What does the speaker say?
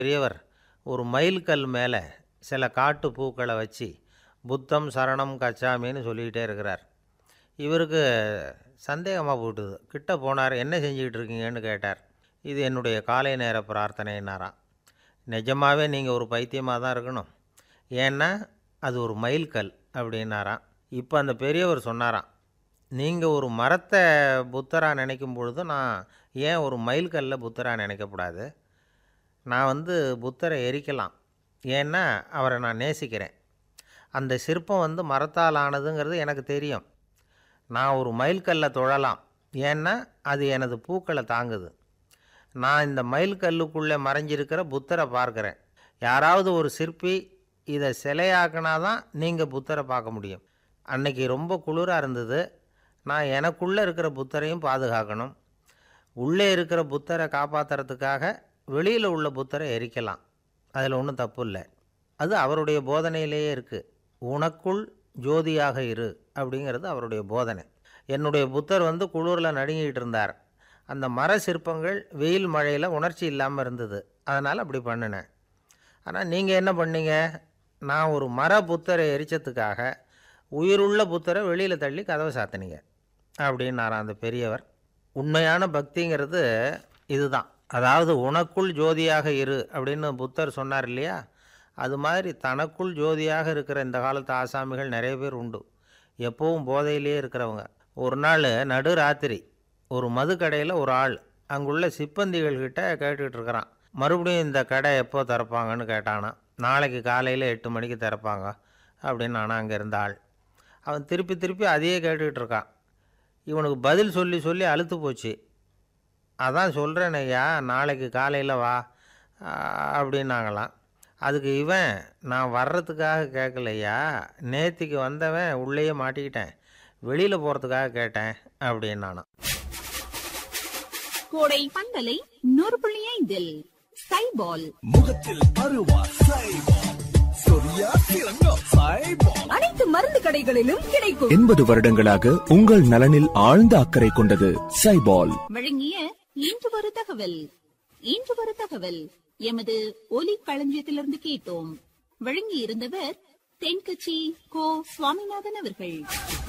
பெரியவர் ஒரு மைல்கல் மேலே சில காட்டு பூக்களை வச்சு புத்தம் சரணம் கச்சாமின்னு சொல்லிக்கிட்டே இருக்கிறார். இவருக்கு சந்தேகமாக போட்டுது. கிட்ட போனார். என்ன செஞ்சுக்கிட்டு இருக்கீங்கன்னு கேட்டார். இது என்னுடைய காலை நேர பிரார்த்தனைன்னாராம். நிஜமாகவே நீங்கள் ஒரு பைத்தியமாக தான் இருக்கணும், ஏன்னா அது ஒரு மைல்கல் அப்படின்னாராம். இப்போ அந்த பெரியவர் சொன்னாராம், நீங்கள் ஒரு மரத்தை புத்தராக நினைக்கும் பொழுது நான் ஏன் ஒரு மைல்கல்ல புத்தராக நினைக்கக்கூடாது? நான் புத்தரை எரிக்கலாம், ஏன்னா அவரை நான் நேசிக்கிறேன். அந்த சிற்பம் மரத்தால் ஆனதுங்கிறது எனக்கு தெரியும். நான் ஒரு மைல்கல்லை தொழலாம், ஏன்னா அது எனது பூக்களை தாங்குது. நான் இந்த மைல்கல்லுக்குள்ளே மறைஞ்சிருக்கிற புத்தரை பார்க்குறேன். யாராவது ஒரு சிற்பி இதை சிலையாக்கினா தான் நீங்கள் புத்தரை பார்க்க முடியும். அன்னைக்கு ரொம்ப குளிராக இருந்தது. நான் எனக்குள்ளே இருக்கிற புத்தரையும் பாதுகாக்கணும். உள்ளே இருக்கிற புத்தரை காப்பாற்றுறதுக்காக வெளியில் உள்ள புத்தரை எரிக்கலாம், அதில் ஒன்றும் தப்பு இல்லை. அது அவருடைய போதனையிலேயே இருக்குது. உனக்குள் ஜோதியாக இரு அப்படிங்கிறது அவருடைய போதனை. என்னுடைய புத்தர் குளிரில் நடுங்கிட்டு இருந்தார். அந்த மர சிற்பங்கள் வெயில் மழையில் உணர்ச்சி இல்லாமல் இருந்தது, அதனால் அப்படி பண்ணினேன். ஆனால் நீங்கள் என்ன பண்ணீங்க? நான் ஒரு மர புத்தரை எரிச்சதுக்காக உயிருள்ள புத்தரை வெளியில் தள்ளி கதவை சாத்தினீங்க அப்படின்னாராம் அந்த பெரியவர். உண்மையான பக்திங்கிறது இதுதான். அதாவது உனக்குள் ஜோதியாக இரு அப்படின்னு புத்தர் சொன்னார் இல்லையா? அது மாதிரி தனக்குள் ஜோதியாக இருக்கிற இந்த காலத்து ஆசாமிகள் நிறைய பேர் உண்டு. எப்போவும் போதையிலே இருக்கிறவங்க. ஒரு நாள் நடு ராத்திரி ஒரு மது கடையில் ஒரு ஆள் அங்குள்ள சிப்பந்திகள்கிட்ட கேட்டுக்கிட்டு இருக்கிறான். மறுபடியும் இந்த கடை எப்போ திறப்பாங்கன்னு கேட்டானா. நாளைக்கு காலையில் 8 மணிக்கு திறப்பாங்க அப்படின்னு நானும் அங்கே இருந்த ஆள். அவன் திருப்பி திருப்பி அதையே கேட்டுக்கிட்டு இருக்கான். இவனுக்கு பதில் சொல்லி சொல்லி அலுத்து போச்சு. அதான் சொல்கிறேன் ஐயா, நாளைக்கு காலையில் வா அப்படின்னாங்களாம். அதுக்கு இவன், நான் வர்றதுக்காக கேட்கலையா, நேத்திக்கு வந்தவன் உள்ளேயே மாட்டிக்கிட்டேன், வெளியில் போகிறதுக்காக கேட்டேன் அப்படின்னானான். கோடை பந்தலை 100.5 சைபால் முகத்தில் அருவா சைபால், சொரியா திறங்கோ சைபால். அனைத்து மருந்து கடைகளிலும் கிடைக்கும். 80 வருடங்களாக உங்கள் நலனில் ஆழ்ந்த அக்கறை கொண்டது சைபால். வழங்கிய இன்று ஒரு தகவல். இன்று ஒரு தகவல் எமது ஒலி களஞ்சியத்திலிருந்து கேட்டோம். வழங்கி இருந்தவர் தென்கட்சி கோ சுவாமிநாதன் அவர்கள்.